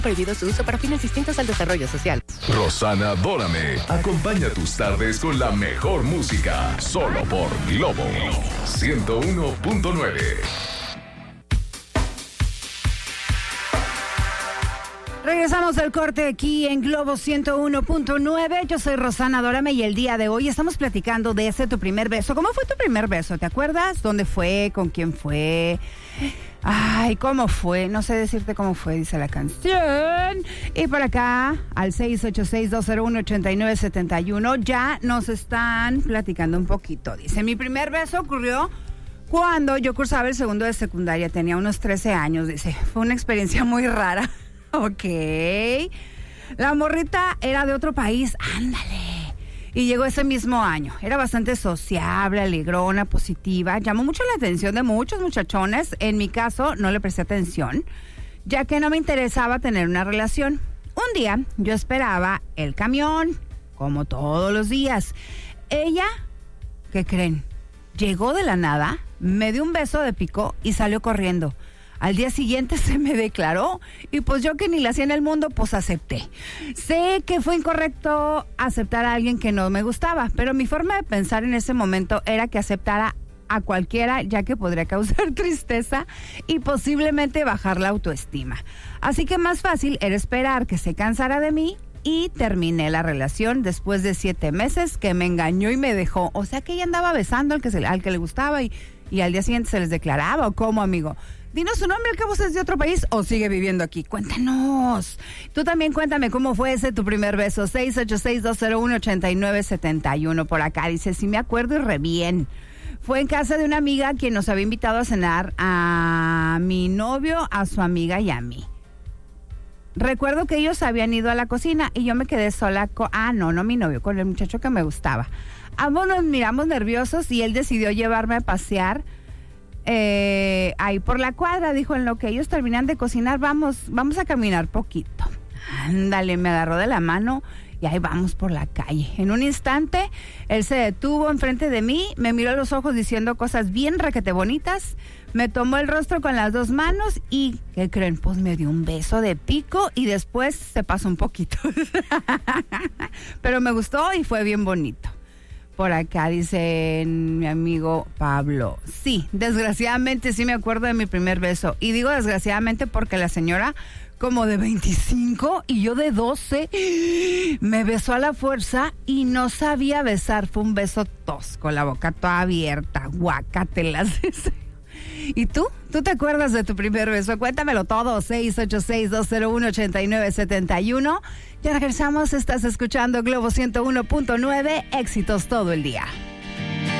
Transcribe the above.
Prohibido su uso para fines distintos al desarrollo social. Rosana Dórame acompaña tus tardes con la mejor música, solo por Globo 101.9. Regresamos al corte aquí en Globo 101.9. Yo soy Rosana Dórame y el día de hoy estamos platicando de ese tu primer beso. ¿Cómo fue tu primer beso? ¿Te acuerdas? ¿Dónde fue? ¿Con quién fue? Ay, ¿cómo fue? No sé decirte cómo fue, dice la canción. Y por acá, al 686-201-8971, ya nos están platicando un poquito. Dice, mi primer beso ocurrió cuando yo cursaba el segundo de secundaria. Tenía unos 13 años, dice. Fue una experiencia muy rara. Ok. La morrita era de otro país. Ándale. Y llegó ese mismo año. Era bastante sociable, alegrona, positiva. Llamó mucho la atención de muchos muchachones. En mi caso, no le presté atención, ya que no me interesaba tener una relación. Un día, yo esperaba el camión, como todos los días. Ella, ¿qué creen? Llegó de la nada, me dio un beso de pico y salió corriendo. Al día siguiente se me declaró y pues yo que ni la hacía en el mundo, pues acepté. Sé que fue incorrecto aceptar a alguien que no me gustaba, pero mi forma de pensar en ese momento era que aceptara a cualquiera, ya que podría causar tristeza y posiblemente bajar la autoestima. Así que más fácil era esperar que se cansara de mí y terminé la relación después de 7 meses que me engañó y me dejó. O sea que ella andaba besando al que le gustaba y al día siguiente se les declaraba. ¿O cómo, amigo? Dinos su nombre, al cabo es de otro país o sigue viviendo aquí. Cuéntanos. Tú también cuéntame cómo fue ese tu primer beso. 686-201-8971 por acá. Dice, sí me acuerdo y re bien. Fue en casa de una amiga quien nos había invitado a cenar a mi novio, a su amiga y a mí. Recuerdo que ellos habían ido a la cocina y yo me quedé sola no mi novio, con el muchacho que me gustaba. Ambos nos miramos nerviosos y él decidió llevarme a pasear ahí por la cuadra. Dijo, en lo que ellos terminan de cocinar, vamos a caminar poquito. Ándale, me agarró de la mano y ahí vamos por la calle. En un instante, él se detuvo enfrente de mí, me miró a los ojos diciendo cosas bien requete bonitas, me tomó el rostro con las 2 manos y, ¿qué creen? Pues me dio un beso de pico y después se pasó un poquito. Pero me gustó y fue bien bonito. Por acá dice mi amigo Pablo. Sí, desgraciadamente sí me acuerdo de mi primer beso. Y digo desgraciadamente porque la señora como de 25 y yo de 12 me besó a la fuerza y no sabía besar. Fue un beso tosco, la boca toda abierta, guácatelas. ¿Y tú? ¿Tú te acuerdas de tu primer beso? Cuéntamelo todo, 686-201-8971. Ya regresamos, estás escuchando Globo 101.9, éxitos todo el día.